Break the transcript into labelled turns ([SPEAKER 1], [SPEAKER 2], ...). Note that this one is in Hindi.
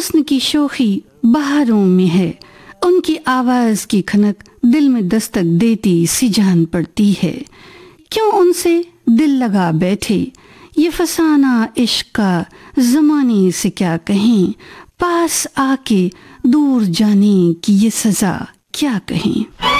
[SPEAKER 1] हुस्न की शोखी बहारों में है, उनकी आवाज की खनक दिल में दस्तक देती सी जान पड़ती है। क्यों उनसे दिल लगा बैठे, ये फसाना इश्क का ज़माने से क्या कहें, पास आके दूर जाने की ये सज़ा क्या कहें।